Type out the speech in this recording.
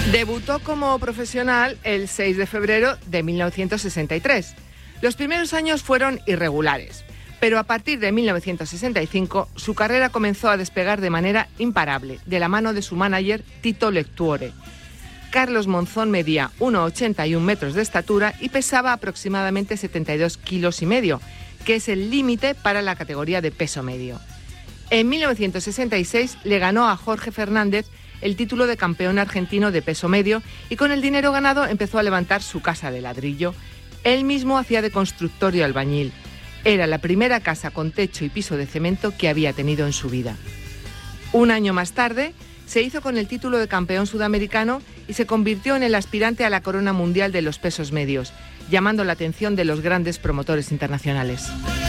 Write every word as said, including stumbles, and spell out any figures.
Debutó como profesional el seis de febrero de mil novecientos sesenta y tres. Los primeros años fueron irregulares, pero a partir de mil novecientos sesenta y cinco su carrera comenzó a despegar de manera imparable, de la mano de su manager Tito Lectuore. Carlos Monzón medía uno coma ochenta y uno metros de estatura y pesaba aproximadamente setenta y dos kilos y medio, que es el límite para la categoría de peso medio. En mil novecientos sesenta y seis le ganó a Jorge Fernández el título de campeón argentino de peso medio y con el dinero ganado empezó a levantar su casa de ladrillo. Él mismo hacía de constructor y albañil. Era la primera casa con techo y piso de cemento que había tenido en su vida. Un año más tarde se hizo con el título de campeón sudamericano y se convirtió en el aspirante a la corona mundial de los pesos medios, llamando la atención de los grandes promotores internacionales.